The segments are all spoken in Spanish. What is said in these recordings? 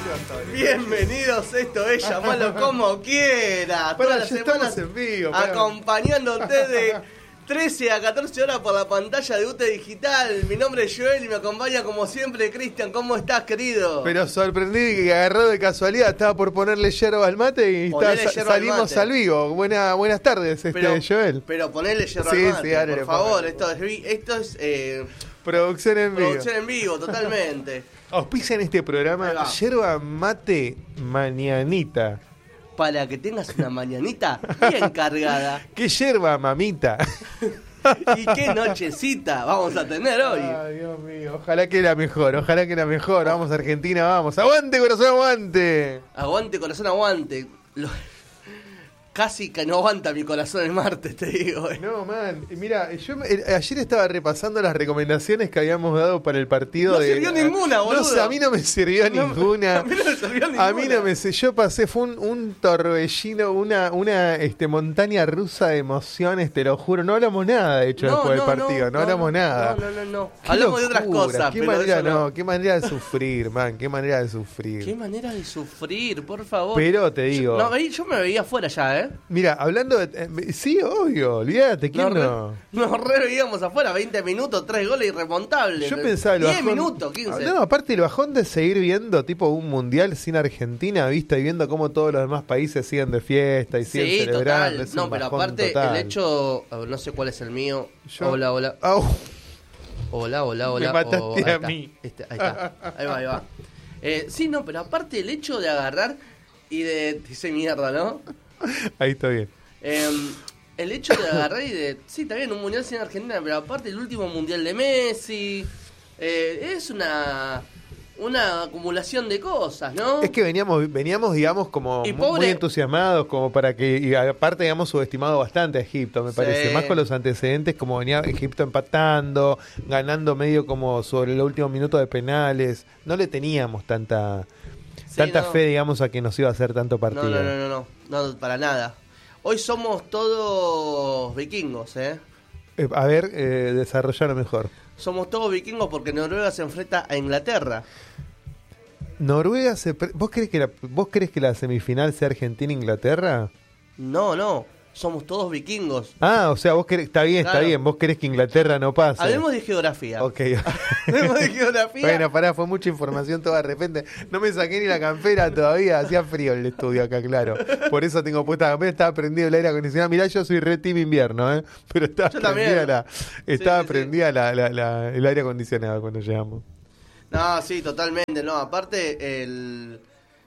Bienvenidos, esto es llamarlo como quiera. Todas las semanas en vivo, acompañándote de 13 a 14 horas por la pantalla de UTE Digital. Mi nombre es Joel y me acompaña como siempre Cristian. ¿Cómo estás, querido? Pero sorprendí que agarró de casualidad. Estaba por ponerle yerba al mate y salimos al vivo. Buenas tardes, Joel. Pero ponele yerba al mate, dale, por favor. Esto es producción en vivo. Producción en vivo, totalmente. Auspician este programa yerba mate mañanita. Para que tengas una mañanita bien cargada. ¿Qué yerba, mamita? Y qué nochecita vamos a tener hoy. Ay, Dios mío, ojalá que la mejor. Vamos, Argentina, vamos. ¡Aguante, corazón, aguante! Aguante, corazón, aguante. Casi que no aguanta mi corazón el martes, te digo. No, man, mira, yo ayer estaba repasando las recomendaciones que habíamos dado para el partido. No sirvió ninguna, boludo. No sé, a mí no me sirvió ninguna. A mí no me sirvió ninguna. A mí no me yo pasé, fue un torbellino, una montaña rusa de emociones, te lo juro. No hablamos nada, de hecho, después del partido. No hablamos nada. No. Hablamos de otras cosas. Qué manera, qué manera de sufrir, man. Qué manera de sufrir. Qué manera de sufrir, por favor. Pero te digo. Yo me veía afuera ya, Mira, hablando de... sí, obvio, olvídate, ¿quién no? Nos veíamos afuera, 20 minutos, 3 goles irremontables. Yo pensaba el 10 bajón... minutos, 15. No, aparte el bajón de seguir viendo tipo un mundial sin Argentina, ¿viste? Y viendo cómo todos los demás países siguen de fiesta y siguen celebrando. Total. No, pero aparte total. El hecho... No sé cuál es el mío. Hola. Hola. Me mataste a mí. Ahí está. Ahí va. Sí, no, pero aparte el hecho de agarrar y de... Dice mierda, ¿no? Ahí está bien. El hecho de agarrar y de... Sí, está bien, un mundial sin Argentina, pero aparte el último mundial de Messi... es una acumulación de cosas, ¿no? Es que veníamos digamos, como muy entusiasmados, como para que... Y aparte, digamos, subestimado bastante a Egipto, me parece. Más con los antecedentes, como venía Egipto empatando, ganando medio como sobre el último minuto de penales. No le teníamos tanta fe, digamos, a que nos iba a hacer tanto partido. No, para nada. Hoy somos todos vikingos, A ver, desarrollarlo mejor. Somos todos vikingos porque Noruega se enfrenta a Inglaterra. Noruega ¿Vos crees que la semifinal sea Argentina-Inglaterra? No. Somos todos vikingos. O sea, vos querés... Está bien. Vos querés que Inglaterra no pase. Hablemos de geografía. Ok. Hablemos de geografía. Bueno, pará, fue mucha información toda de repente. No me saqué ni la campera todavía. Hacía frío el estudio acá, claro. Por eso tengo puesta la campera. Estaba prendido el aire acondicionado. Mirá, yo soy re team invierno, pero estaba prendida el aire acondicionado cuando llegamos. No, sí, totalmente. No, aparte el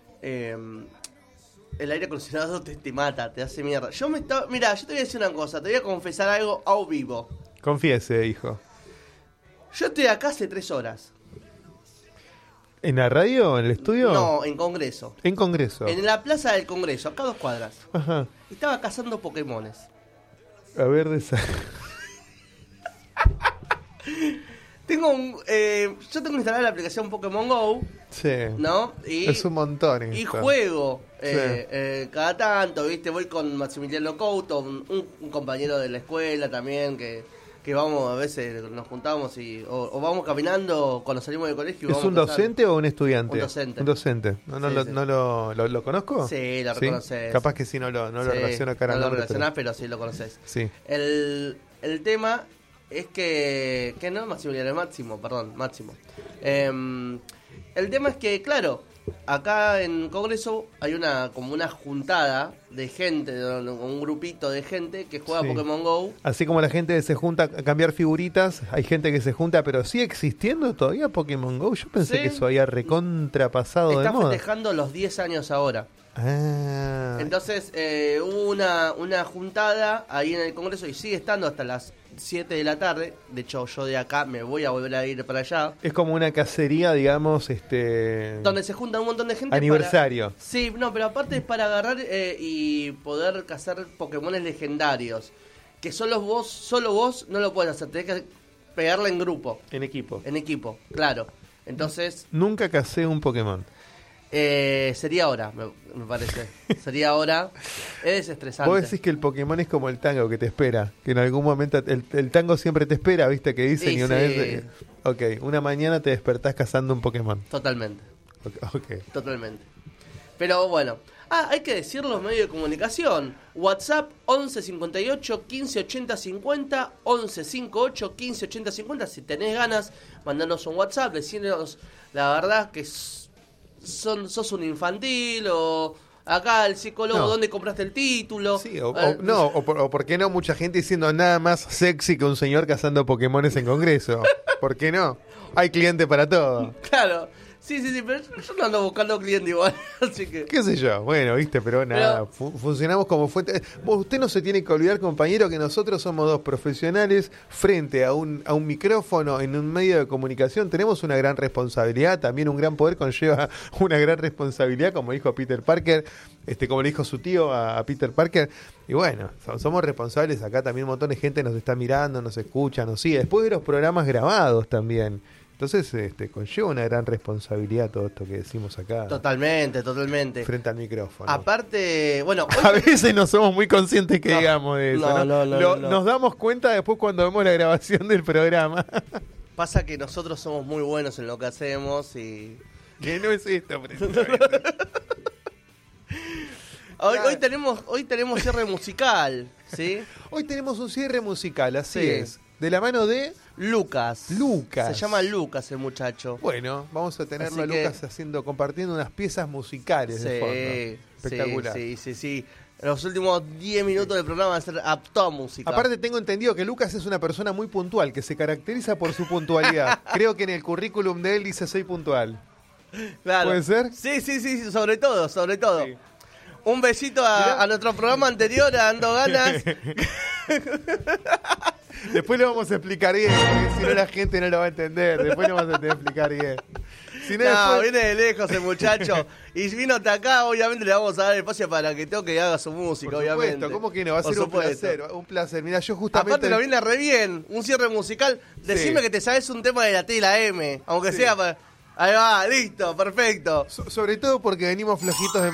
aire acondicionado te mata, te hace mierda. Mira, yo te voy a decir una cosa, te voy a confesar algo a vivo. Confiese, hijo. Yo estoy acá hace 3 horas. ¿En la radio? ¿En el estudio? No, en Congreso. ¿En Congreso? En la plaza del Congreso, acá a 2 cuadras. Ajá. Estaba cazando Pokémones. A ver, de esa... yo tengo instalada la aplicación Pokémon GO. Sí. ¿No? Es un montón esto. Y juego cada tanto, ¿viste? Voy con Maximiliano Couto, un compañero de la escuela también, que vamos, a veces nos juntamos o vamos caminando cuando salimos del colegio. ¿Es un docente o un estudiante? Un docente. ¿Lo conozco? Sí, lo reconoces. Capaz que sí, no lo relaciono cara a no lo relacionás, pero sí lo conoces. Sí. El tema es que no, Maximiliano, Máximo. El tema es que, claro, acá en Congreso hay como una juntada de gente, un grupito de gente que juega Pokémon GO. Así como la gente se junta a cambiar figuritas, hay gente que se junta, pero ¿sigue existiendo todavía Pokémon GO? Yo pensé que eso había recontrapasado de moda. Está festejando los 10 años ahora. Entonces hubo una juntada ahí en el Congreso y sigue estando hasta las 7 de la tarde. De hecho, yo de acá me voy a volver a ir para allá. Es como una cacería, digamos, donde se junta un montón de gente. Aniversario. Sí, no, pero aparte es para agarrar y poder cazar Pokémones legendarios. Que solo vos no lo puedes hacer. Tenés que pegarla en grupo. En equipo, claro. Entonces... Nunca cacé un Pokémon. Sería hora, me parece. Sería hora. Es desestresante. Vos decís que el Pokémon es como el tango que te espera. Que en algún momento el tango siempre te espera, ¿viste? Que dicen y una vez... Ok, una mañana te despertás cazando un Pokémon. Totalmente. Okay. Totalmente. Pero bueno. Hay que decir los medios de comunicación. WhatsApp 11 58 15 80 50, 11 58 15 80 50. Si tenés ganas, mandanos un WhatsApp, decirnos la verdad que sos un infantil o acá el psicólogo, ¿dónde compraste el título? Sí, o por qué no mucha gente diciendo nada más sexy que un señor cazando Pokémones en Congreso. ¿Por qué no? Hay cliente para todo. Claro. Sí, pero yo no ando buscando cliente igual, así que... ¿Qué sé yo? Bueno, viste, pero nada, funcionamos como fuente... Usted no se tiene que olvidar, compañero, que nosotros somos dos profesionales frente a un micrófono en un medio de comunicación. Tenemos una gran responsabilidad, también un gran poder conlleva una gran responsabilidad, como dijo Peter Parker, como le dijo su tío a Peter Parker. Y bueno, somos responsables acá, también un montón de gente nos está mirando, nos escucha, nos sigue. Después de los programas grabados también. Entonces, conlleva una gran responsabilidad todo esto que decimos acá. Totalmente. Frente al micrófono. Aparte, bueno... A veces no somos muy conscientes que digamos de eso, ¿no? Nos damos cuenta después cuando vemos la grabación del programa. Pasa que nosotros somos muy buenos en lo que hacemos y... Que no es esto, precisamente. Hoy tenemos cierre musical, ¿sí? Hoy tenemos un cierre musical, así es. De la mano de... Lucas. Se llama Lucas el muchacho. Bueno, vamos a tenerlo a Lucas compartiendo unas piezas musicales de fondo. Espectacular. Sí. Los últimos 10 minutos del programa van a ser apto música. Aparte tengo entendido que Lucas es una persona muy puntual, que se caracteriza por su puntualidad. Creo que en el currículum de él dice soy puntual. Claro. ¿Puede ser? Sí, sobre todo. Sí. Un besito a nuestro programa anterior, a Ando Ganas. Después lo vamos a explicar bien, porque si no la gente no lo va a entender. Después lo vamos a tener que explicar bien. Si no, después... viene de lejos el muchacho. Y vino hasta acá, obviamente le vamos a dar espacio para que toque y haga su música, por supuesto, obviamente. ¿Cómo que no? Va a ser un placer. Mira, yo justamente... Aparte lo viene re bien, un cierre musical. Decime que te sabes un tema de la T y la M, aunque sea para... Ahí va, listo, perfecto. Sobre todo porque venimos flojitos de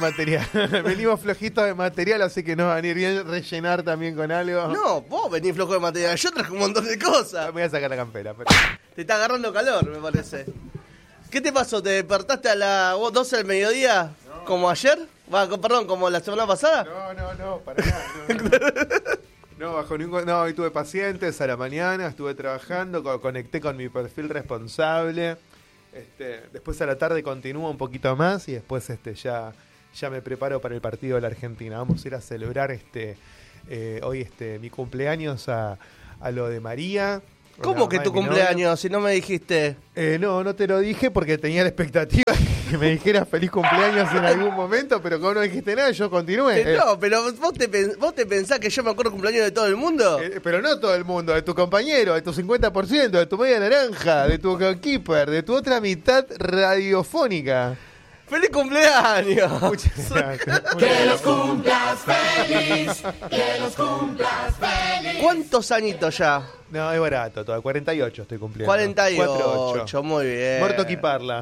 material. Así que nos va a venir bien rellenar también con algo. No, vos venís flojo de material, yo traje un montón de cosas. Me voy a sacar la campera. Pero... Te está agarrando calor, me parece. ¿Qué te pasó? ¿Te despertaste a las 12 del mediodía? No. ¿Como ayer? Perdón, como la semana pasada. No, para nada. No, hoy tuve pacientes a la mañana, estuve trabajando, conecté con mi perfil responsable. Después a la tarde continúo un poquito más y después ya me preparo para el partido de la Argentina. Vamos a ir a celebrar hoy mi cumpleaños a lo de María. ¿Cómo que tu cumpleaños? Si no me dijiste. No te lo dije porque tenía la expectativa que me dijeras feliz cumpleaños en algún momento, pero como no dijiste nada, yo continué. No, pero vos te pensás que yo me acuerdo cumpleaños de todo el mundo. Pero no todo el mundo, de tu compañero, de tu 50%, de tu media naranja, de tu keeper, de tu otra mitad radiofónica. ¡Feliz cumpleaños! Muchas gracias. Que los cumplas feliz, que los cumplas feliz. ¿Cuántos añitos ya? No, es barato, todo. 48 estoy cumpliendo. 48, muy bien. Muerto aquí parla.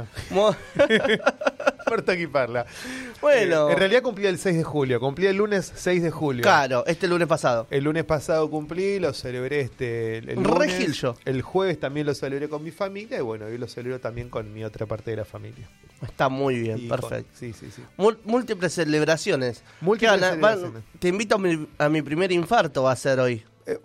Muerto aquí parla. Bueno. En realidad cumplí el 6 de julio, cumplí el lunes 6 de julio. Claro, lunes pasado. El lunes pasado cumplí, lo celebré el lunes. Regil yo. El jueves también lo celebré con mi familia y bueno, hoy lo celebro también con mi otra parte de la familia. Está muy bien, perfecto. Sí. Múltiples celebraciones. Celebraciones. Te invito a mi primer infarto, va a ser hoy.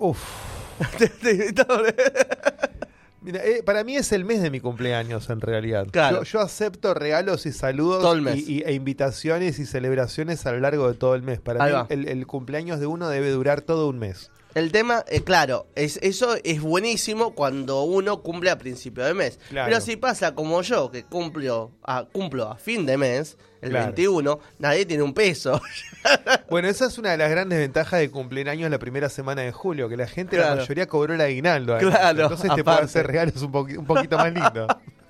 Mira, para mí es el mes de mi cumpleaños en realidad. Claro. Yo acepto regalos y saludos todo el mes. e invitaciones y celebraciones a lo largo de todo el mes. Para mí el cumpleaños de uno debe durar todo un mes. El tema, claro, eso es buenísimo cuando uno cumple a principio de mes. Claro. Pero si pasa como yo, que cumplo a fin de mes, el 21, nadie tiene un peso. Bueno, esa es una de las grandes ventajas de cumplir años la primera semana de julio, que la gente, la mayoría cobró el aguinaldo. Claro, entonces te pueden hacer regalos un poquito más lindos.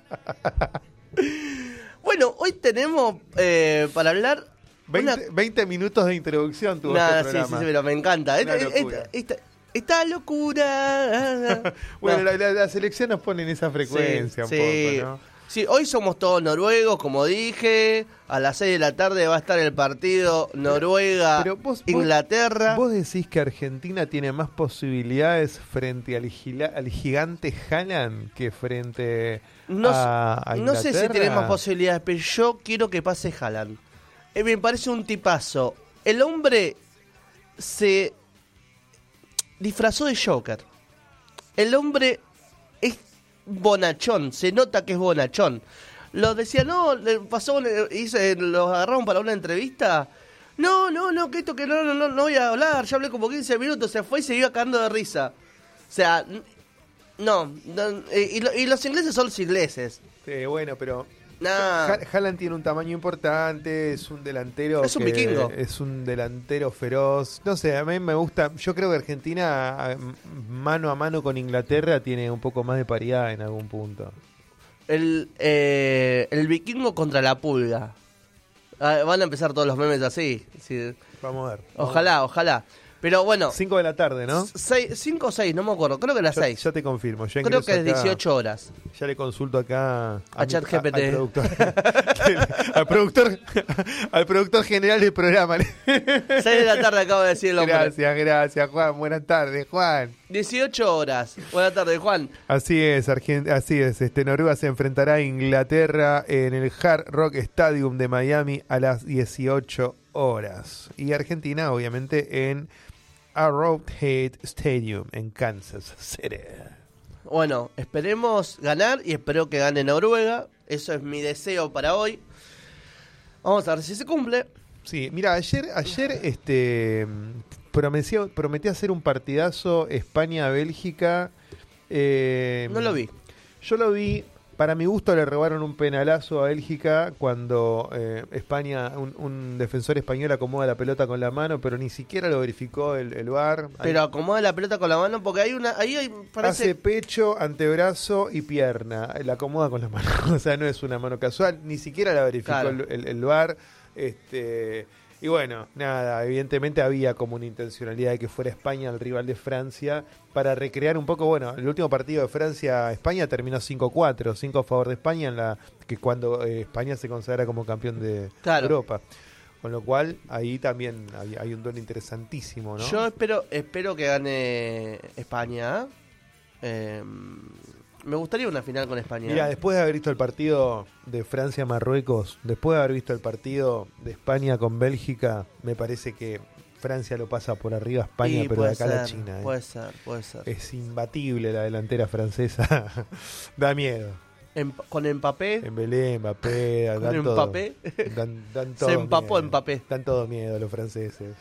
Bueno, hoy tenemos para hablar... 20 minutos de introducción tuvo este programa. Sí, pero me encanta. Esta locura. Bueno, la selección nos pone en esa frecuencia un poco, ¿no? Sí, hoy somos todos noruegos, como dije. A las 6 de la tarde va a estar el partido Noruega-Inglaterra. ¿Vos decís que Argentina tiene más posibilidades frente al gigante Haaland que frente a Inglaterra? No sé si tiene más posibilidades, pero yo quiero que pase Haaland. Me parece un tipazo. El hombre se disfrazó de Joker. El hombre es bonachón, se nota que es bonachón. Lo decía, no, le pasó, lo agarraron para una entrevista. No, que esto que no voy a hablar, ya hablé como 15 minutos, se fue y se iba cagando de risa. O sea, y los ingleses son los ingleses. Sí, bueno, pero Haaland tiene un tamaño importante, es un delantero. Es un vikingo. Es un delantero feroz. No sé, a mí me gusta. Yo creo que Argentina, mano a mano con Inglaterra, tiene un poco más de paridad en algún punto. El vikingo contra la pulga. Van a empezar todos los memes así. Sí. Vamos a ver. Ojalá. Pero bueno. 5 de la tarde, ¿no? 5 o 6, no me acuerdo. Creo que las 6. Ya te confirmo. Creo que es 18 horas. Ya le consulto acá a ChatGPT. Al productor general del programa. 6 de la tarde acabo de decir el hombre. Gracias, Juan. Buenas tardes, Juan. 18 horas. Buenas tardes, Juan. Así es. Noruega se enfrentará a Inglaterra en el Hard Rock Stadium de Miami a las 18 horas. Y Argentina, obviamente, en Arrowhead Stadium en Kansas City. Bueno, esperemos ganar y espero que gane Noruega. Eso es mi deseo para hoy. Vamos a ver si se cumple. Sí, mira, ayer prometí hacer un partidazo España-Bélgica. No lo vi. Yo lo vi. Para mi gusto le robaron un penalazo a Bélgica cuando España, un defensor español acomoda la pelota con la mano, pero ni siquiera lo verificó el VAR. Pero acomoda la pelota con la mano porque parece... Hace pecho, antebrazo y pierna, la acomoda con la mano. O sea, no es una mano casual, ni siquiera la verificó el VAR. Y bueno, nada, evidentemente había como una intencionalidad de que fuera España el rival de Francia para recrear un poco, bueno, el último partido de Francia-España terminó 5-4, 5 a favor de España, que cuando España se considera como campeón de Europa. Con lo cual, ahí también hay un duelo interesantísimo, ¿no? Yo espero que gane España. Me gustaría una final con España. Mira, después de haber visto el partido de Francia-Marruecos, después de haber visto el partido de España con Bélgica, me parece que Francia lo pasa por arriba a España, pero de acá a la China. Puede ser. Es imbatible la delantera francesa. Da miedo. Con Mbappé. Mbappé. Con Mbappé. Dan todo se empapó miedo. Mbappé. Dan todo miedo los franceses.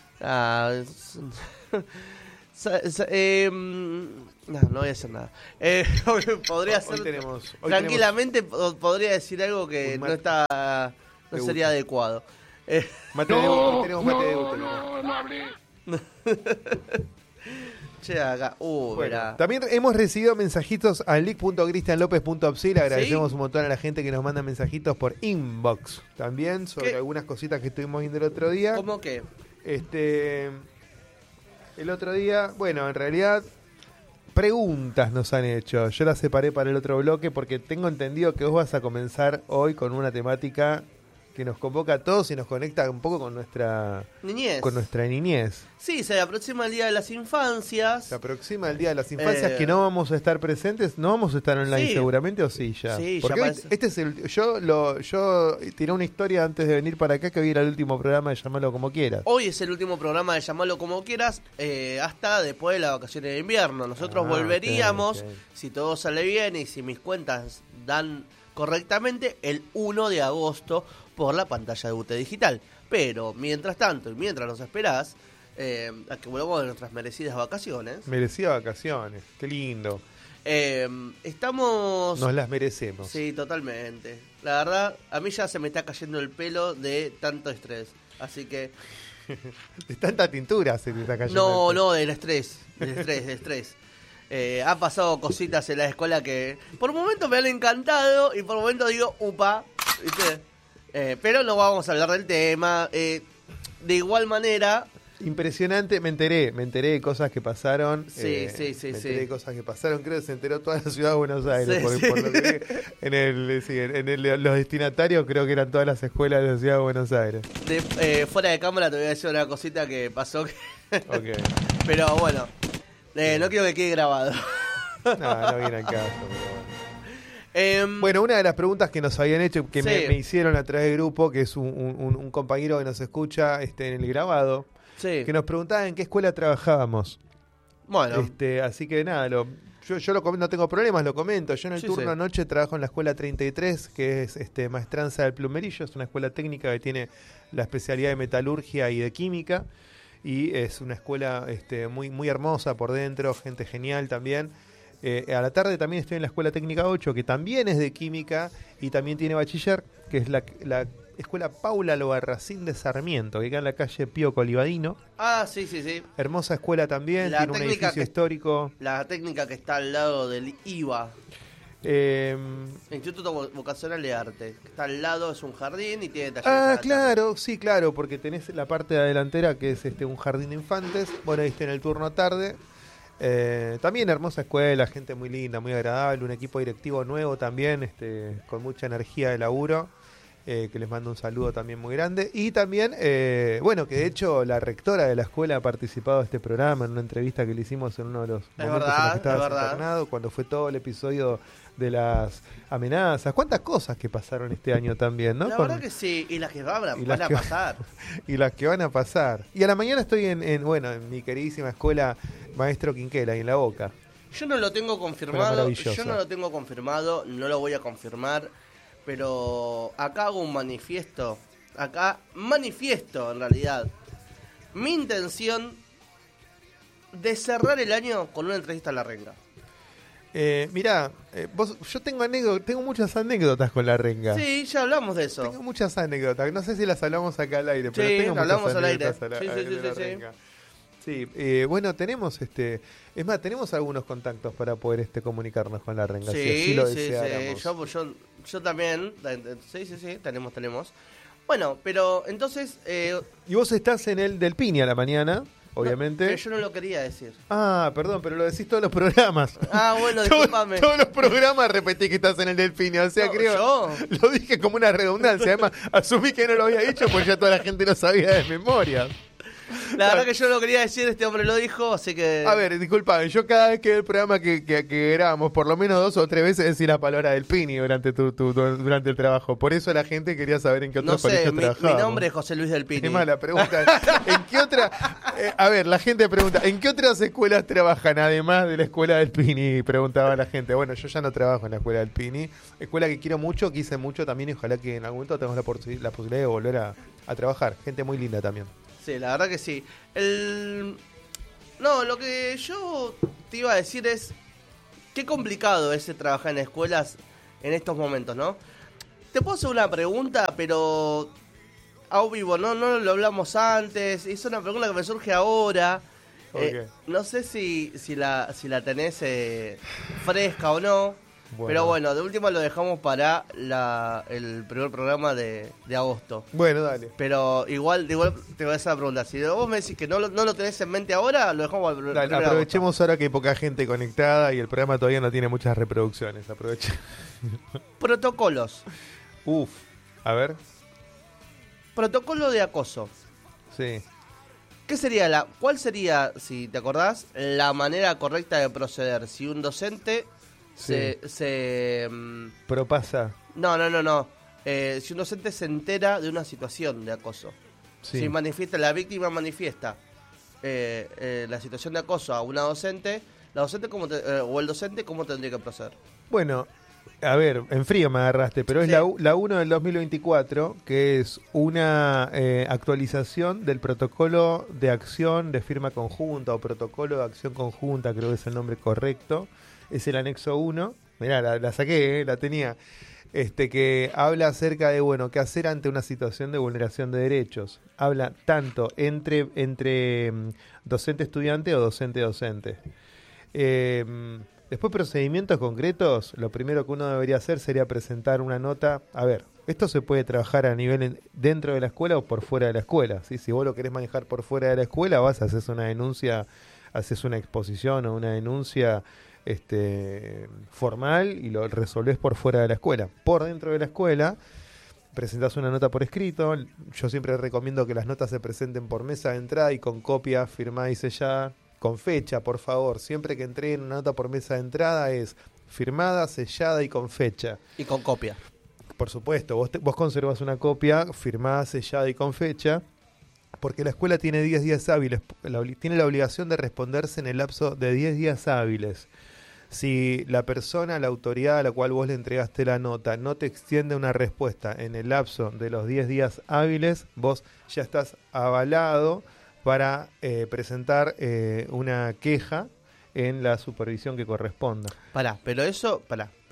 No voy a decir nada. Podría ser. Tranquilamente podría decir algo que no sería adecuado. Tenemos mate de útero. No hablé. Che, acá. Bueno, también hemos recibido mensajitos al lic.cristianlopez.opsil. Agradecemos un montón a la gente que nos manda mensajitos por inbox. También sobre algunas cositas que estuvimos viendo el otro día. ¿Cómo qué? El otro día, bueno, en realidad preguntas nos han hecho. Yo las separé para el otro bloque porque tengo entendido que vos vas a comenzar hoy con una temática que nos convoca a todos y nos conecta un poco con nuestra niñez. Sí, se aproxima el Día de las Infancias. Se aproxima el Día de las Infancias que no vamos a estar presentes, no vamos a estar online seguramente, o sí ya. Sí, porque ya este es yo tiré una historia antes de venir para acá que hoy era el último programa de Llamalo Como Quieras. Hoy es el último programa de Llamalo Como Quieras hasta después de las vacaciones de invierno. Nosotros volveríamos, si todo sale bien y si mis cuentas dan correctamente, el 1 de agosto por la pantalla de UT Digital. Pero mientras tanto y mientras nos esperás a que volvamos de nuestras merecidas vacaciones. Merecidas vacaciones, qué lindo. Estamos... Nos las merecemos. Sí, totalmente. La verdad, a mí ya se me está cayendo el pelo de tanto estrés. Así que... De tanta tintura se te está cayendo. No, del estrés. Del estrés. Ha pasado cositas en la escuela que por momentos me han encantado y por momentos digo, upa, ¿viste? Pero no vamos a hablar del tema. De igual manera, Impresionante, me enteré de cosas que pasaron. Sí. De cosas que pasaron, creo que se enteró toda la ciudad de Buenos Aires. Sí, por lo que los destinatarios creo que eran todas las escuelas de la ciudad de Buenos Aires. Fuera de cámara te voy a decir una cosita que pasó. Okay. Pero bueno, no quiero que quede grabado. No viene al caso, pero bueno. Bueno, una de las preguntas que nos habían hecho, que me hicieron a través del grupo, que es un compañero que nos escucha en el grabado, que nos preguntaba en qué escuela trabajábamos. Bueno. Así que nada, yo no tengo problemas, lo comento. Yo en el turno anoche trabajo en la escuela 33, que es Maestranza del Plumerillo. Es una escuela técnica que tiene la especialidad de metalurgia y de química. Y es una escuela muy, muy hermosa por dentro, gente genial también. A la tarde también estoy en la Escuela Técnica 8, que también es de química y también tiene bachiller, que es la Escuela Paula Albarracín de Sarmiento, que queda en la calle Pío Colivadino. Ah, sí. Hermosa escuela también, tiene un edificio histórico. La técnica que está al lado del IVA. Instituto Vocacional de Arte. Está al lado, es un jardín y tiene talleres. Claro, sí, claro, porque tenés la parte delantera que es un jardín de infantes. Bueno, ahí está en el turno tarde. También hermosa escuela, gente muy linda, muy agradable, un equipo directivo nuevo también, con mucha energía de laburo, que les mando un saludo también muy grande. Y también, bueno, que de hecho la rectora de la escuela ha participado de este programa en una entrevista que le hicimos en uno de los momentos en los que estabas internado, cuando fue todo el episodio de las amenazas. ¿Cuántas cosas que pasaron este año también, no? La verdad que sí, y las que van a pasar. Y las que van a pasar. Y a la mañana estoy en mi queridísima escuela Maestro Quinquela, ahí en La Boca. Yo no lo tengo confirmado, no lo voy a confirmar, pero acá hago un manifiesto. En realidad. Mi intención de cerrar el año con una entrevista a La Renga. Mirá, yo tengo muchas anécdotas con La Renga. Sí, ya hablamos de eso. Tengo muchas anécdotas, no sé si las hablamos acá al aire, pero tengo hablamos al aire. Sí, bueno, tenemos es más, tenemos algunos contactos para poder comunicarnos con La Renga, si así lo deseáramos. Yo también, sí, tenemos. Bueno, pero entonces... Y vos estás en el del Pini a la mañana, obviamente. Pero yo no lo quería decir. Ah, perdón, pero lo decís todos los programas. Ah, bueno, discúlpame. Todos los programas repetí que estás en el Delfín, o sea, creo. ¿Yo? Lo dije como una redundancia. Además, asumí que no lo había dicho porque ya toda la gente lo sabía de memoria. La verdad que yo no lo quería decir, este hombre lo dijo, así que... A ver, disculpame, yo cada vez que veo el programa que grabamos, por lo menos 2 o 3 veces decís la palabra del Pini durante el trabajo. Por eso la gente quería saber en qué otros colegios trabajaba. Mi nombre es José Luis del Pini. Qué mala pregunta. ¿En qué otra...? A ver, la gente pregunta, ¿en qué otras escuelas trabajan además de la escuela del Pini? Preguntaba la gente. Bueno, yo ya no trabajo en la escuela del Pini. Escuela que quiero mucho, que hice mucho también y ojalá que en algún momento tengamos la posibilidad de volver a trabajar. Gente muy linda también. Sí, la verdad que sí. No, lo que yo te iba a decir es qué complicado es trabajar en escuelas en estos momentos, ¿no? Te puedo hacer una pregunta, pero a vivo, no lo hablamos antes. Es una pregunta que me surge ahora. Okay. No sé si la tenés fresca o no. Bueno. Pero bueno, de última lo dejamos para el primer programa de agosto. Bueno, dale. Pero igual te voy a hacer la pregunta. Si vos me decís que no lo tenés en mente ahora, lo dejamos para el primer agosto. Aprovechemos ahora que hay poca gente conectada y el programa todavía no tiene muchas reproducciones. Protocolos. A ver. Protocolo de acoso. Sí. ¿Cuál sería, si te acordás, la manera correcta de proceder si un docente... propasa. No. Si un docente se entera de una situación de acoso, si la víctima manifiesta la situación de acoso a una docente, la docente o el docente, ¿cómo tendría que proceder? Bueno, a ver, en frío me agarraste, pero es la 1 del 2024, que es una actualización del protocolo de acción de firma conjunta o protocolo de acción conjunta, creo que es el nombre correcto. Es el anexo 1, mirá, la saqué, la tenía, que habla acerca de, qué hacer ante una situación de vulneración de derechos. Habla tanto entre docente-estudiante o docente-docente. Después, procedimientos concretos, lo primero que uno debería hacer sería presentar una nota. A ver, esto se puede trabajar a nivel dentro de la escuela o por fuera de la escuela, ¿sí? Si vos lo querés manejar por fuera de la escuela, haces una denuncia, haces una exposición o una denuncia formal y lo resolvés por fuera de la escuela. Por dentro de la escuela, presentás una nota por escrito. Yo siempre recomiendo que las notas se presenten por mesa de entrada y con copia firmada y sellada. Con fecha, por favor. Siempre que entreguen una nota por mesa de entrada es firmada, sellada y con fecha. Y con copia. Por supuesto, vos conservas una copia firmada, sellada y con fecha, porque la escuela tiene 10 días hábiles, tiene la obligación de responderse en el lapso de 10 días hábiles. Si la persona, la autoridad a la cual vos le entregaste la nota, no te extiende una respuesta en el lapso de los 10 días hábiles, vos ya estás avalado para presentar una queja en la supervisión que corresponda. Pero eso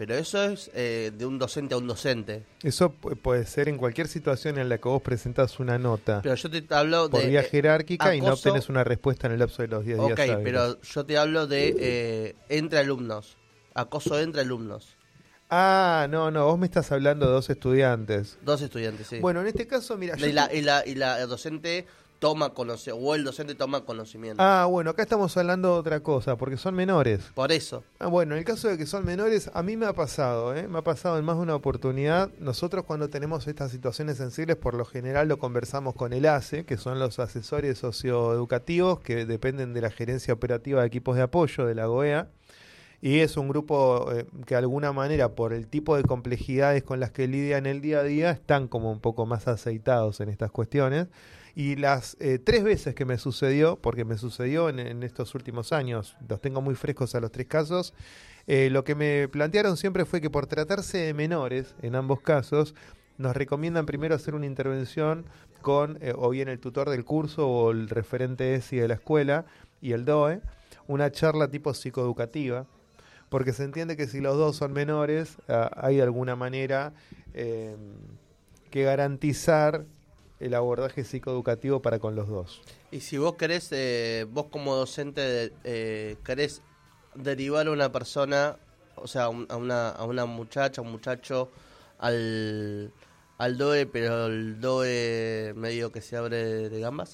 es de un docente a un docente. Eso puede ser en cualquier situación en la que vos presentas una nota. Pero yo te hablo por de vía jerárquica acoso, y no obtenés una respuesta en el lapso de los 10 días hábiles. Ok, pero yo te hablo de entre alumnos. Acoso entre alumnos. Ah, no, vos me estás hablando de 2 estudiantes. 2 estudiantes, sí. Bueno, en este caso, mira... Y la docente toma conocimiento, o el docente toma conocimiento. Ah, bueno, acá estamos hablando de otra cosa, porque son menores. Por eso. Ah, bueno, en el caso de que son menores, a mí me ha pasado, me ha pasado en más de una oportunidad. Nosotros cuando tenemos estas situaciones sensibles, por lo general lo conversamos con el ACE, que son los asesores socioeducativos, que dependen de la gerencia operativa de equipos de apoyo de la GOEA. Y es un grupo que de alguna manera, por el tipo de complejidades con las que lidian el día a día, están como un poco más aceitados en estas cuestiones. Y las 3 veces que me sucedió, porque me sucedió en estos últimos años, los tengo muy frescos a los 3 casos, lo que me plantearon siempre fue que por tratarse de menores, en ambos casos, nos recomiendan primero hacer una intervención con o bien el tutor del curso o el referente ESI de la escuela y el DOE, una charla tipo psicoeducativa, porque se entiende que si los dos son menores, hay de alguna manera que garantizar el abordaje psicoeducativo para con los dos. Y si vos querés, vos como docente, querés derivar a una persona, o sea, a una muchacha, un muchacho, al DOE, pero el DOE medio que se abre de gambas.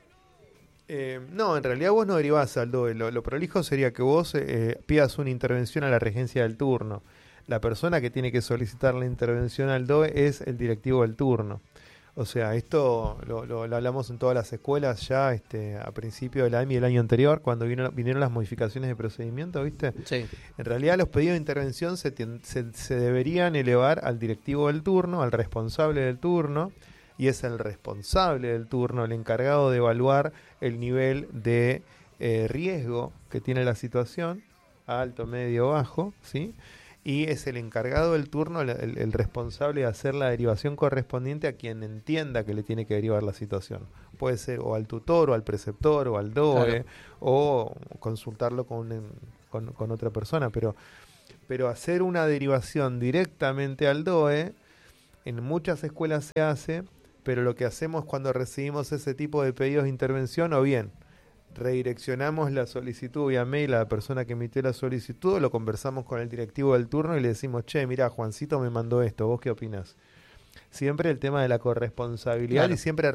No, en realidad vos no derivás al DOE. Lo prolijo sería que vos pidas una intervención a la regencia del turno. La persona que tiene que solicitar la intervención al DOE es el directivo del turno. O sea, esto lo hablamos en todas las escuelas ya a principio del año y el año anterior, cuando vinieron las modificaciones de procedimiento, ¿viste? Sí. En realidad los pedidos de intervención se deberían elevar al directivo del turno, al responsable del turno, y es el responsable del turno el encargado de evaluar el nivel de riesgo que tiene la situación, alto, medio, bajo, ¿sí? Y es el encargado del turno, el responsable de hacer la derivación correspondiente a quien entienda que le tiene que derivar la situación. Puede ser o al tutor, o al preceptor, o al DOE, claro, o consultarlo con otra persona, pero hacer una derivación directamente al DOE, en muchas escuelas se hace, pero lo que hacemos cuando recibimos ese tipo de pedidos de intervención, o bien redireccionamos la solicitud vía mail a la persona que emitió la solicitud, o lo conversamos con el directivo del turno y le decimos, che, mira, Juancito me mandó esto, ¿vos qué opinás? Siempre el tema de la corresponsabilidad, claro, y siempre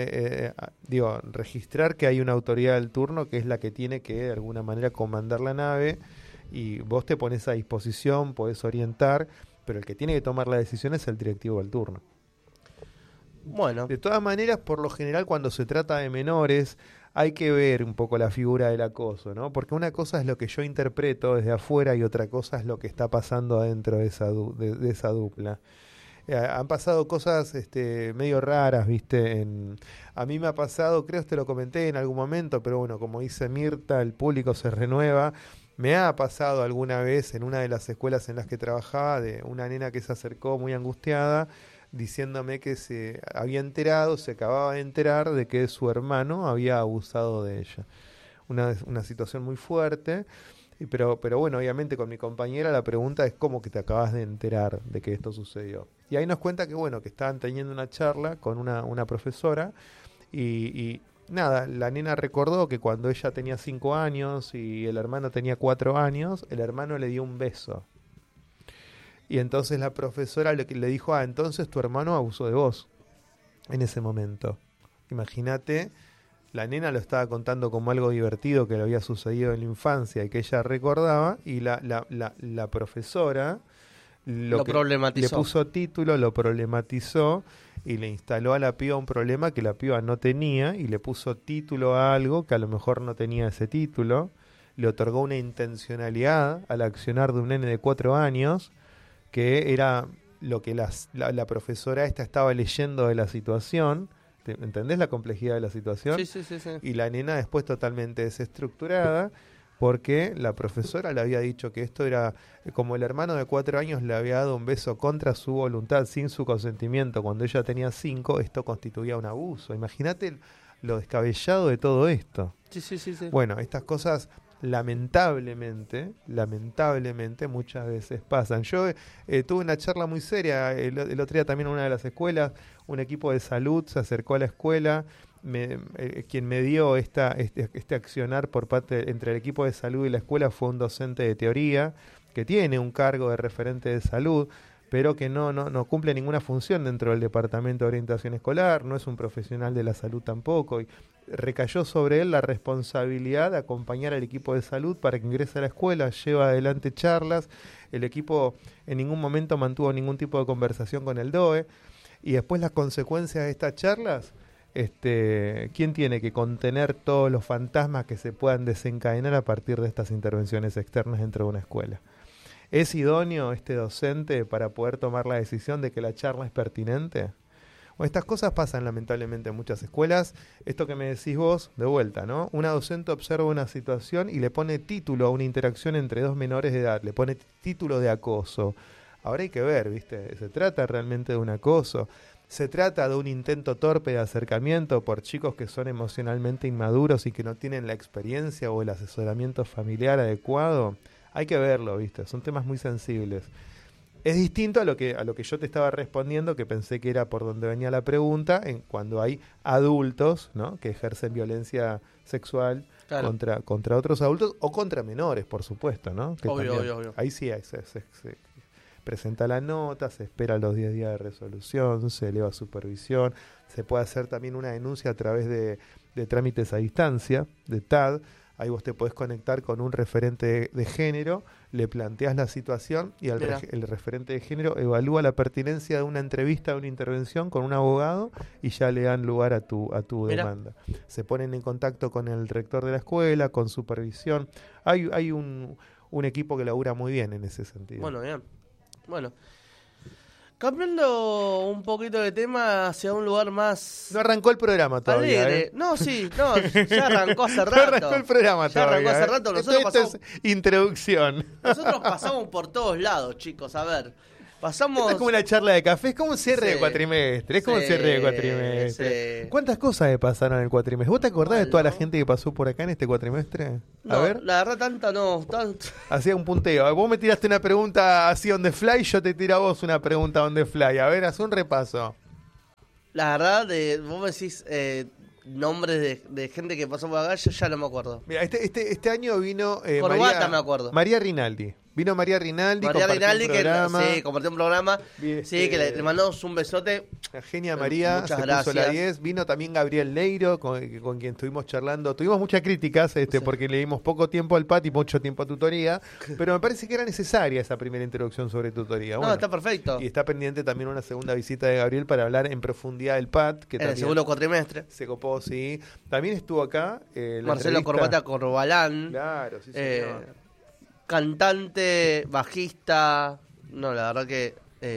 registrar que hay una autoridad del turno que es la que tiene que de alguna manera comandar la nave, y vos te pones a disposición, podés orientar, pero el que tiene que tomar la decisión es el directivo del turno. Bueno, de todas maneras, por lo general cuando se trata de menores hay que ver un poco la figura del acoso, ¿no? Porque una cosa es lo que yo interpreto desde afuera y otra cosa es lo que está pasando adentro de esa dupla. Han pasado cosas medio raras, ¿viste? A mí me ha pasado, creo que te lo comenté en algún momento, pero bueno, como dice Mirta, el público se renueva. Me ha pasado alguna vez en una de las escuelas en las que trabajaba de una nena que se acercó muy angustiada, diciéndome que se acababa de enterar de que su hermano había abusado de ella. Una situación muy fuerte, pero bueno, obviamente con mi compañera la pregunta es ¿cómo que te acabas de enterar de que esto sucedió? Y ahí nos cuenta que bueno, que estaban teniendo una charla con una profesora y nada, la nena recordó que cuando ella tenía 5 años y el hermano tenía 4 años, el hermano le dio un beso. Y entonces la profesora le dijo, entonces tu hermano abusó de vos en ese momento. Imagínate, la nena lo estaba contando como algo divertido que le había sucedido en la infancia y que ella recordaba, y la profesora lo problematizó. Le puso título, lo problematizó y le instaló a la piba un problema que la piba no tenía y le puso título a algo que a lo mejor no tenía ese título. Le otorgó una intencionalidad al accionar de un nene de 4 años, que era lo que la profesora esta estaba leyendo de la situación. ¿Entendés la complejidad de la situación? Sí. Y la nena después totalmente desestructurada, porque la profesora le había dicho que esto era como el hermano de 4 años le había dado un beso contra su voluntad, sin su consentimiento, cuando ella tenía 5, esto constituía un abuso. Imagínate lo descabellado de todo esto. Sí. Bueno, estas cosas lamentablemente muchas veces pasan. Yo tuve una charla muy seria el otro día también en una de las escuelas. Un equipo de salud se acercó a la escuela, quien me dio este accionar por parte entre el equipo de salud y la escuela fue un docente de teoría que tiene un cargo de referente de salud, pero que no cumple ninguna función dentro del departamento de orientación escolar, no es un profesional de la salud tampoco, y recayó sobre él la responsabilidad de acompañar al equipo de salud para que ingrese a la escuela, lleva adelante charlas, el equipo en ningún momento mantuvo ningún tipo de conversación con el DOE, y después las consecuencias de estas charlas, ¿quién tiene que contener todos los fantasmas que se puedan desencadenar a partir de estas intervenciones externas dentro de una escuela? ¿Es idóneo este docente para poder tomar la decisión de que la charla es pertinente? Bueno, estas cosas pasan lamentablemente en muchas escuelas. Esto que me decís vos, de vuelta, ¿no? Una docente observa una situación y le pone título a una interacción entre 2 menores de edad, le pone título de acoso. Ahora hay que ver, ¿viste? ¿Se trata realmente de un acoso? ¿Se trata de un intento torpe de acercamiento por chicos que son emocionalmente inmaduros y que no tienen la experiencia o el asesoramiento familiar adecuado? Hay que verlo, ¿viste? Son temas muy sensibles. Es distinto a lo que yo te estaba respondiendo, que pensé que era por donde venía la pregunta, cuando hay adultos, ¿no?, que ejercen violencia sexual, claro, contra otros adultos o contra menores, por supuesto, ¿no? Que obvio. Ahí sí se presenta la nota, se espera los 10 días de resolución, se eleva a supervisión, se puede hacer también una denuncia a través de trámites a distancia, de TAD. Ahí vos te podés conectar con un referente de género, le planteás la situación y el referente de género evalúa la pertinencia de una entrevista, de una intervención con un abogado y ya le dan lugar a tu demanda. Se ponen en contacto con el rector de la escuela, con supervisión. Hay un equipo que labura muy bien en ese sentido. Bueno, bien. Bueno. Cambiando un poquito de tema hacia un lugar más... No arrancó el programa todavía. Alegre. Ya arrancó hace rato. No arrancó el programa todavía. Esto es introducción. Nosotros pasamos por todos lados, chicos. A ver, pasamos... Esto es como una charla de café, es como un cierre de cuatrimestre. Sí. ¿Cuántas cosas pasaron en el cuatrimestre? ¿Vos te acordás de toda la gente que pasó por acá en este cuatrimestre? A ver. La verdad, tanta no. Hacía un punteo. Vos me tiraste una pregunta así on the fly, yo te tiro a vos una pregunta on the fly. A ver, haz un repaso. La verdad, vos me decís nombres de gente que pasó por acá, yo ya no me acuerdo. Mira, este año vino Corbata, me acuerdo. María Rinaldi. Vino María Rinaldi, compartió un programa. Sí, que le mandamos un besote. La genia María, muchas se gracias. puso la 10. Vino también Gabriel Leiro, con quien estuvimos charlando. Tuvimos muchas críticas porque le dimos poco tiempo al PAT y mucho tiempo a tutoría. Pero me parece que era necesaria esa primera introducción sobre tutoría. Bueno, está perfecto. Y está pendiente también una segunda visita de Gabriel para hablar en profundidad del PAT. Que en el segundo cuatrimestre. Se copó, sí. También estuvo acá Marcelo Corbata Corbalán. Claro, sí, señor. Cantante, bajista, la verdad que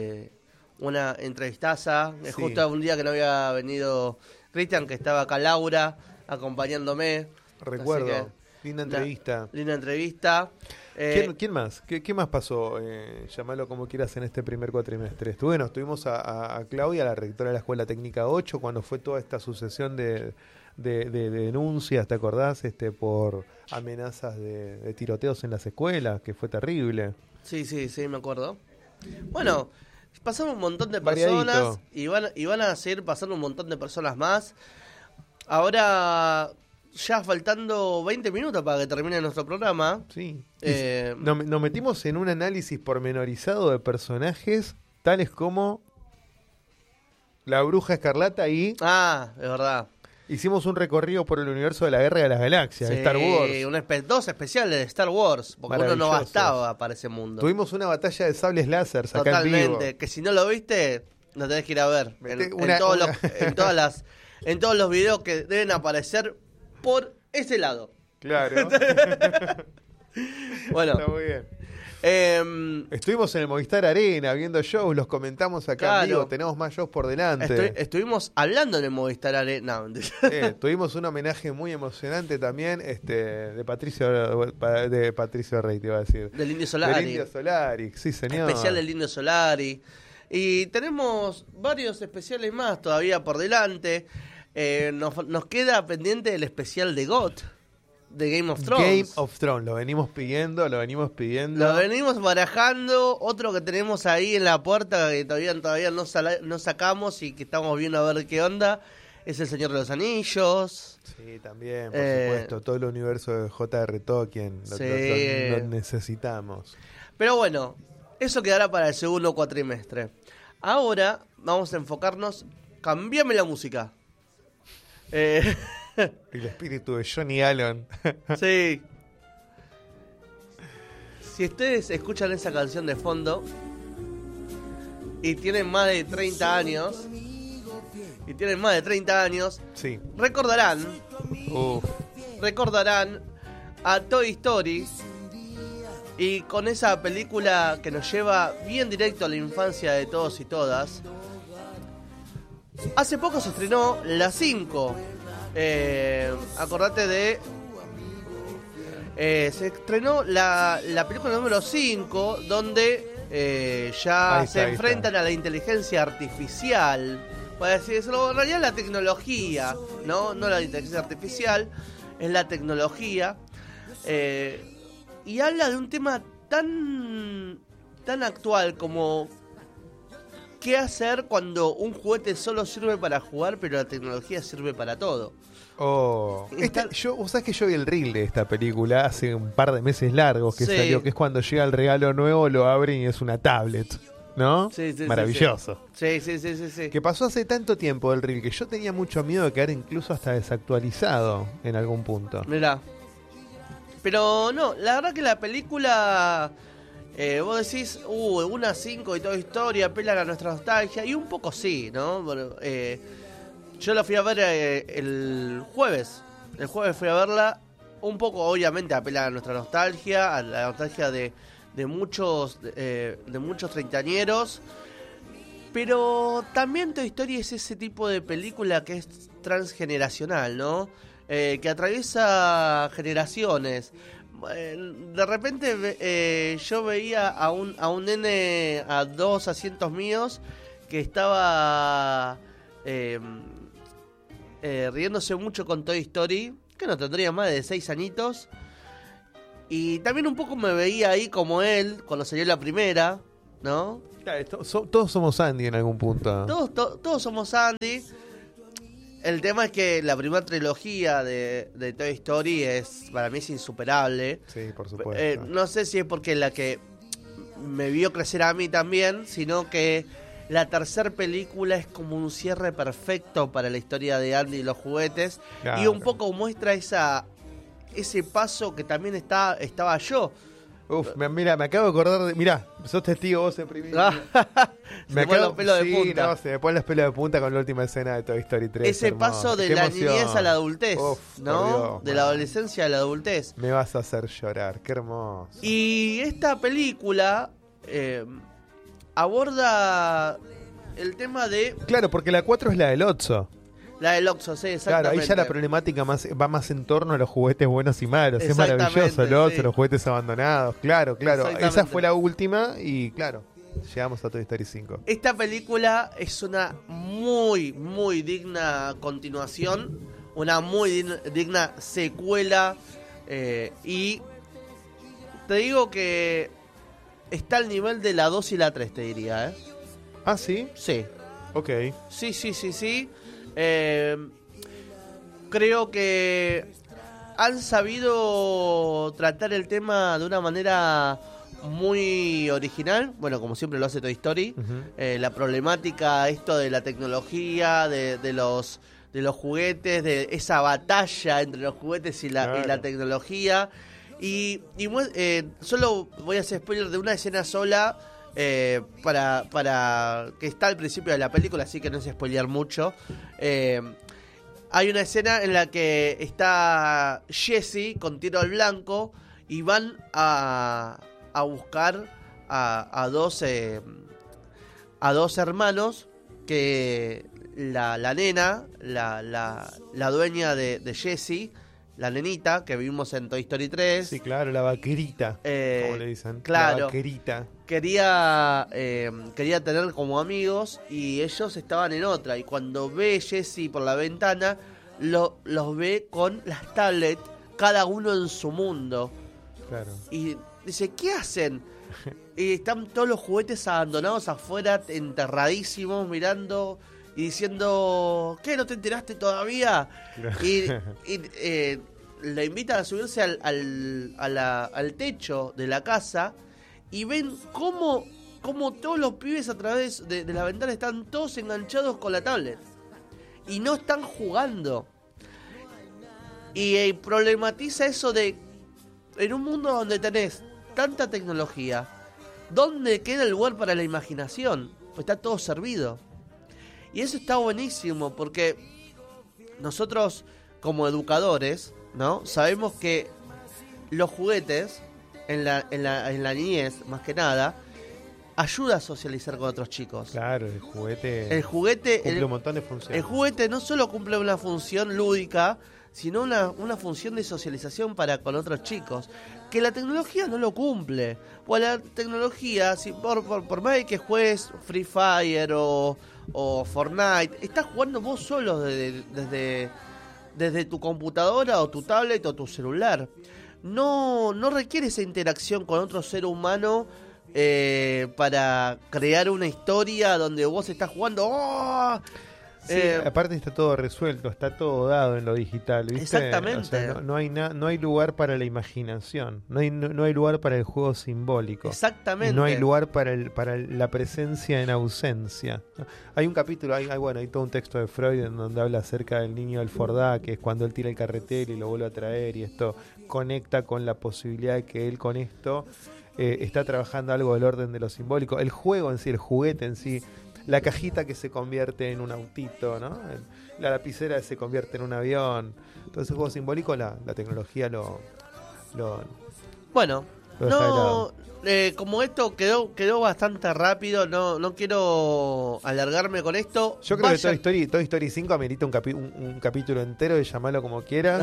una entrevistaza. Sí. Justo un día que no había venido Cristian, que estaba acá Laura acompañándome. Recuerdo, linda entrevista. Linda entrevista. ¿Quién más? ¿Qué más pasó? Llámalo como quieras en este primer cuatrimestre. Estuvimos a Claudia, la rectora de la Escuela Técnica 8, cuando fue toda esta sucesión de denuncias, ¿te acordás? Por amenazas de tiroteos en las escuelas, que fue terrible. Sí, me acuerdo. Bueno, pasaron un montón de personas y van a seguir pasando un montón de personas más. ahora, ya faltando 20 minutos para que termine nuestro programa. Sí. Nos metimos en un análisis pormenorizado de personajes tales como la Bruja Escarlata y... Ah, es verdad. Hicimos un recorrido por el universo de la Guerra de las Galaxias, de Star Wars. Dos especiales de Star Wars, porque uno no bastaba para ese mundo. Tuvimos una batalla de sables láser acá en vivo. Totalmente, que si no lo viste, lo tenés que ir a ver. En todos los videos que deben aparecer por ese lado. Claro. Bueno. Está muy bien. Estuvimos en el Movistar Arena viendo shows, los comentamos acá en vivo, tenemos más shows por delante. Estuvimos hablando en el Movistar Arena. Tuvimos un homenaje muy emocionante también de Patricio Rey, te iba a decir. Del Indio Solari. Del Indio Solari, sí señor. Especial del Indio Solari. Y tenemos varios especiales más todavía por delante. Nos queda pendiente el especial de GOT. De Game of Thrones. Game of Thrones, lo venimos pidiendo. Lo venimos barajando. Otro que tenemos ahí en la puerta que todavía no sacamos y que estamos viendo a ver qué onda, es El Señor de los Anillos. Sí, también, por supuesto. Todo el universo de J.R. Tolkien. Lo necesitamos. Pero bueno, eso quedará para el segundo cuatrimestre. Ahora vamos a enfocarnos. Cambiame la música. El espíritu de Johnny Allen. Sí. Si ustedes escuchan esa canción de fondo y tienen más de 30 años, sí, recordarán a Toy Story, y con esa película que nos lleva bien directo a la infancia de todos y todas. Hace poco se estrenó la 5. Acordate de... se estrenó la película número 5, donde ya se enfrentan a la inteligencia artificial. Para decirlo, en realidad la tecnología, no la inteligencia artificial, es la tecnología. Y habla de un tema tan actual como... ¿Qué hacer cuando un juguete solo sirve para jugar, pero la tecnología sirve para todo? Vos sabés que yo vi el reel de esta película hace un par de meses largos que salió, que es cuando llega el regalo nuevo, lo abren y es una tablet, ¿no? Sí, maravilloso. Sí. Que pasó hace tanto tiempo el reel que yo tenía mucho miedo de quedar incluso hasta desactualizado en algún punto. Mirá. Pero no, la verdad que la película... vos decís, una 5 y toda historia, apelan a nuestra nostalgia, y un poco sí, ¿no? Bueno, yo la fui a ver el jueves. El jueves fui a verla, un poco obviamente apela a nuestra nostalgia, a la nostalgia de muchos treintañeros, pero también Toy Story es ese tipo de película que es transgeneracional, ¿no? Que atraviesa generaciones. De repente yo veía a un nene a 2 asientos míos que estaba riéndose mucho con Toy Story, que no tendría más de 6 añitos, y también un poco me veía ahí como él cuando salió la primera, ¿no? Claro, todos somos Andy en algún punto. Todos somos Andy. El tema es que la primera trilogía de Toy Story para mí es insuperable. Sí, por supuesto. No sé si es porque la que me vio crecer a mí también, sino que la tercera película es como un cierre perfecto para la historia de Andy y los juguetes. Claro. Y un poco muestra ese paso que también estaba yo. Mira, me acabo de acordar de... Mirá, sos testigo vos en primicia. Se me ponen los pelos de punta. No, se me ponen los pelos de punta con la última escena de Toy Story 3. Ese hermoso paso de la niñez a la adultez, ¿no? De la adolescencia a la adultez. Me vas a hacer llorar, qué hermoso. Y esta película aborda el tema de... Claro, porque la 4 es la del Otso. La del Oxxo, sí, exactamente. Claro, ahí ya la problemática va más en torno a los juguetes buenos y malos. Es maravilloso el Oxxo, los juguetes abandonados. Claro. Esa fue la última y claro, llegamos a Toy Story 5. Esta película es una muy, muy digna continuación, una muy digna secuela, y te digo que está al nivel de la 2 y la 3, te diría, ¿eh? ¿Ah, sí? Sí. Ok. Sí. creo que han sabido tratar el tema de una manera muy original, bueno, como siempre lo hace Toy Story. La problemática, esto de la tecnología, de los juguetes, de esa batalla entre los juguetes y la tecnología. Y solo voy a hacer spoiler de una escena sola, para que está al principio de la película, así que no es spoilear mucho. Hay una escena en la que está Jessie con tiro al blanco y van a buscar a dos hermanos que la nena, la dueña de Jessie, la nenita que vimos en Toy Story 3. Sí, claro, la vaquerita, como le dicen. Claro. La vaquerita. Quería tener como amigos y ellos estaban en otra. Y cuando ve Jessie por la ventana, los ve con las tablets, cada uno en su mundo. Claro. Y dice, ¿qué hacen? Y están todos los juguetes abandonados afuera, enterradísimos, mirando y diciendo, ¿qué? ¿No te enteraste todavía? Y le invitan a subirse al techo de la casa y ven cómo todos los pibes a través de la ventana están todos enganchados con la tablet y no están jugando. Y problematiza eso de, en un mundo donde tenés tanta tecnología, ¿dónde queda el lugar para la imaginación? Pues está todo servido. Y eso está buenísimo, porque nosotros como educadores, ¿no? Sabemos que los juguetes en la niñez, más que nada, ayuda a socializar con otros chicos. Claro, el juguete cumple un montón de funciones. El juguete no solo cumple una función lúdica, sino una función de socialización para con otros chicos, que la tecnología no lo cumple. Pues la tecnología, si por más de que juegues Free Fire o Fortnite, estás jugando vos solo desde tu computadora o tu tablet o tu celular. No requiere esa interacción con otro ser humano para crear una historia donde vos estás jugando. ¡Oh! Sí, aparte está todo resuelto, está todo dado en lo digital, ¿viste? Exactamente. O sea, no hay lugar para la imaginación, no hay lugar para el juego simbólico. Exactamente. No hay lugar para la presencia en ausencia. Hay un capítulo, hay todo un texto de Freud en donde habla acerca del niño del Fordá, que es cuando él tira el carretel y lo vuelve a traer, y esto conecta con la posibilidad de que él con esto está trabajando algo del orden de lo simbólico. El juego en sí, el juguete en sí, la cajita que se convierte en un autito, ¿no? La lapicera que se convierte en un avión. Entonces el juego simbólico, la tecnología lo bueno, deja de lado. Como esto quedó bastante rápido, no quiero alargarme con esto. Yo creo que Toy Story 5 amerita un capítulo entero, de llamarlo como quiera.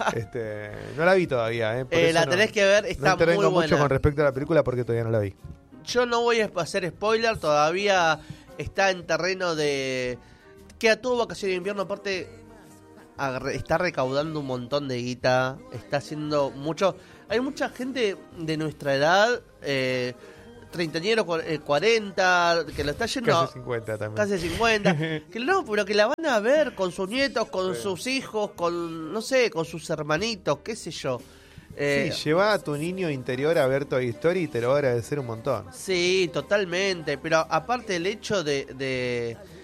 No la vi todavía, la tenés que ver, está muy buena. No mucho con respecto a la película porque todavía no la vi. Yo no voy a hacer spoiler, todavía está en terreno de que a todo Vacaciones de Invierno, aparte está recaudando un montón de guita, está haciendo mucho. Hay mucha gente de nuestra edad, treintañeros, 40, que lo está yendo casi 50 también. Casi 50, pero que la van a ver con sus nietos, con sus hijos, con no sé, con sus hermanitos, qué sé yo. Sí, lleva a tu niño interior a ver Toy Story y te lo va a agradecer un montón. Sí, totalmente. Pero aparte el hecho de